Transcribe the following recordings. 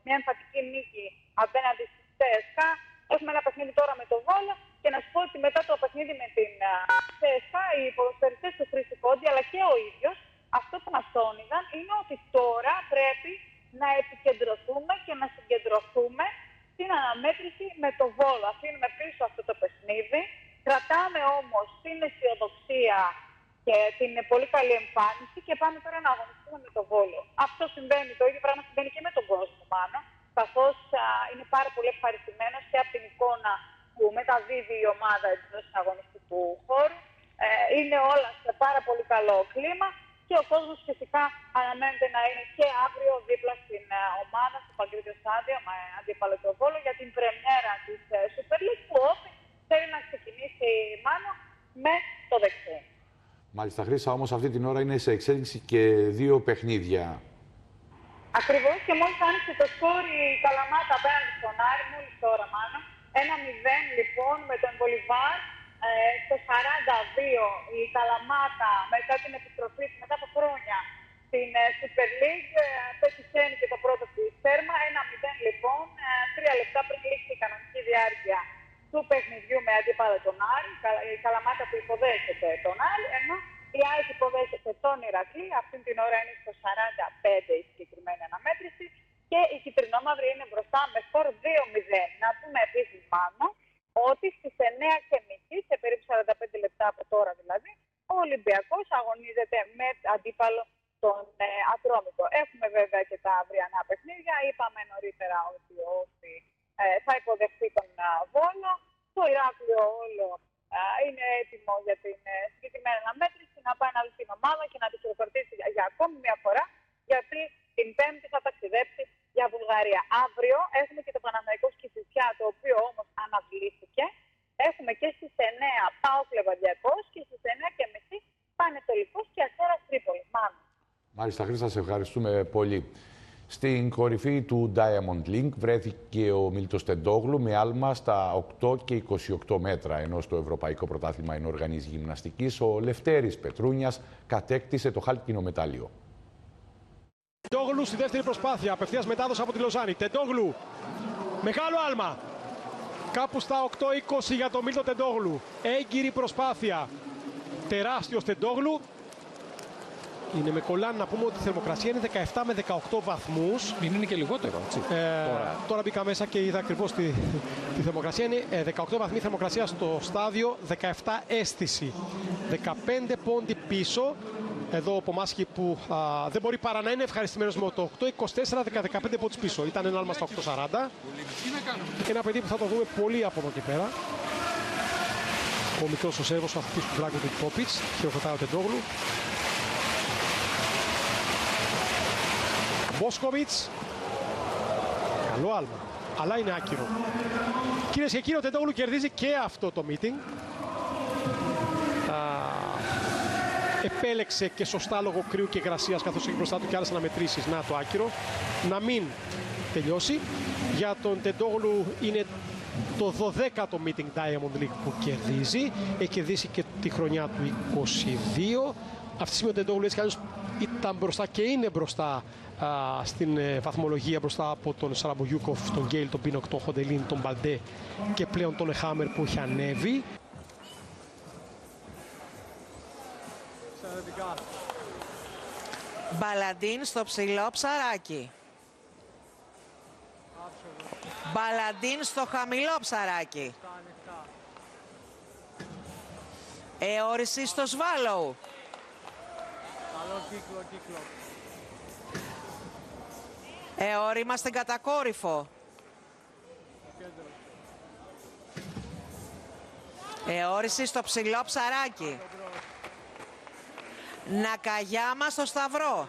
μια εμφατική νίκη απέναντι στη ΣΕΣΚΑ. Έχουμε ένα παιχνίδι τώρα με το Βόλο και να σου πω ότι μετά το παιχνίδι με την ΣΕΣΚΑ, οι ποδοσφαιριστές του Χρήστη Κόντι αλλά και ο ίδιος, αυτό που μας τόνιζαν είναι ότι τώρα πρέπει να επικεντρωθούμε και να συγκεντρωθούμε στην αναμέτρηση με το Βόλο. Αφήνουμε πίσω αυτό το παιχνίδι, κρατάμε όμως την αισιοδοξία και την πολύ καλή εμφάνιση και πάμε τώρα να αγωνιστούμε με το Βόλο. Αυτό συμβαίνει, το ίδιο πράγμα συμβαίνει και με τον κόσμο Μάνο, καθώς είναι πάρα πολύ ευχαριστημένος και από την εικόνα που μεταδίδει η ομάδα εντός του αγωνιστικού χώρου. Είναι όλα σε πάρα πολύ καλό κλίμα και ο κόσμος φυσικά αναμένεται να είναι και αύριο δίπλα στην ομάδα, στο Παγκρίτιο Στάδιο, με αντίπαλο το Βόλο, για την πρεμιέρα της Super League που όφη θέλει να ξεκινήσει Μάνο με το δεξί. Μάλιστα, Χρύσα, όμως αυτή την ώρα είναι σε εξέλιξη και 2 παιχνίδια. Ακριβώς, και μόλις άνοιξε το σκορ η Καλαμάτα απέναντι στον Άρη, μόλις τώρα Μάνο. 1-0 λοιπόν με τον Μπολιβάρ. Στο 42 η Καλαμάτα μετά την επιστροφή μετά από χρόνια στην Super League πετυχαίνει και το πρώτο της τέρμα. 1-0 λοιπόν, 3 λεπτά πριν λήξει η κανονική διάρκεια του παιχνιδιού με αντίπαλο τον Άρη. Η Καλαμάτα που υποδέχεται τον Άρη, ενώ η ΑΕΚ υποδέχεται τον Ηρακλή. Αυτή την ώρα είναι στο 45 η συγκεκριμένη αναμέτρηση και η κυτρινόμαυρη είναι μπροστά με σκορ 2-0. Να πούμε επίσης πάνω ότι στις 9:30, σε περίπου 45 λεπτά από τώρα δηλαδή, ο Ολυμπιακός αγωνίζεται με αντίπαλο τον Ατρόμητο. Έχουμε βέβαια και τα αυριανά παιχνίδια. Είπαμε νωρίτερα ότι ο Όφη θα υποδεχθεί τον Βόλο. Το Ηράκλειο όλο είναι έτοιμο για την συγκεκριμένη αναμέτρηση να πάει να δει την ομάδα και να τη χειροκροτήσει για ακόμη μια φορά, γιατί την Πέμπτη θα ταξιδέψει για Βουλγαρία. Αύριο έχουμε και το Παναθηναϊκό Κηφισιά, το οποίο όμως αναβλήθηκε. Έχουμε και στις 9 ΠΑΟΚ Λεβαδιακός και στις 9:30 Πανετολικός και Αστέρας Τρίπολης. Μάλιστα, Χρύσα, σε ευχαριστούμε πολύ. Στην κορυφή του Diamond League βρέθηκε ο Μίλτος Τεντόγλου με άλμα στα 8 και 28 μέτρα, ενώ στο Ευρωπαϊκό Πρωτάθλημα Ενοργανής Γυμναστικής ο Λευτέρης Πετρούνιας κατέκτησε το χάλκινο μετάλλιο. Τεντόγλου στη δεύτερη προσπάθεια, απευθείας μετάδοση από τη Λοζάνη. Τεντόγλου, μεγάλο άλμα, κάπου στα 8-20 για τον Μίλτο Τεντόγλου. Έγκυρη προσπάθεια, τεράστιος Τεντόγλου. Είναι με κολλάν να πούμε ότι η θερμοκρασία είναι 17 με 18 βαθμούς. Μην είναι και λιγότερο, έτσι. Τώρα μπήκα μέσα και είδα ακριβώς τη θερμοκρασία. Είναι 18 βαθμοί θερμοκρασία στο στάδιο, 17 αίσθηση. 15 πόντι πίσω. Εδώ ο Πομάσχη που δεν μπορεί παρά να είναι ευχαριστημένος με το 8-24, 15 πόντους πίσω. Ήταν ένα άλμα στα 8-40. Και ένα παιδί που θα το δούμε πολύ από εδώ και πέρα. Ο μικρός ο Σέρβος, ο αθλητής του Βλάκου του Πόπιτς. Χειροκροτάει ο Τεντόγλου. Μπόσκοβιτς. Καλό άλμα, αλλά είναι άκυρο. Κυρίες και κύριοι, ο Τεντόγλου κερδίζει και αυτό το meeting. Επέλεξε και σωστά λόγω κρύου και υγρασίας, καθώς έχει μπροστά του και άλλες αναμετρήσεις. Να το άκυρο. Να μην τελειώσει. Για τον Τεντόγλου είναι το 12ο meeting Diamond League που κερδίζει. Έχει κερδίσει και τη χρονιά του 22. Αυτή τη στιγμή ο Τεντόγλου έτσι κι αλλιώς ήταν μπροστά και είναι μπροστά στην βαθμολογία, μπροστά από τον Σαραμπουγιούκοφ, τον Γκέιλ, τον Πίνοκ, τον Χοντελίν, τον Μπαλντέ και πλέον τον Εχάμερ που έχει ανέβει. Μπαλαντίν στο ψηλό ψαράκι. Μπαλαντίν στο χαμηλό ψαράκι. Εώρηση στο Σβάλοου. Καλό κύκλο. Εώρημα στην κατακόρυφο. Εώρηση στο ψηλό ψαράκι. Νακαγιάμα στο Σταυρό.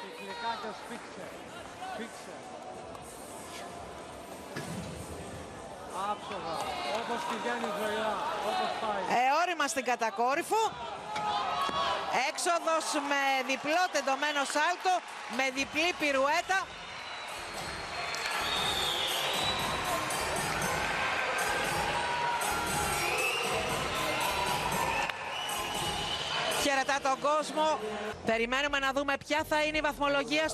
Άψογα, όπως πηγαίνει η ζωηρά, όπως πάει. Εώρημα στην κατακόρυφο. Έξοδος με διπλό τεντωμένο σάλτο, με διπλή πυρουέτα. Χαιρετά τον κόσμο. Περιμένουμε να δούμε ποια θα είναι η βαθμολογία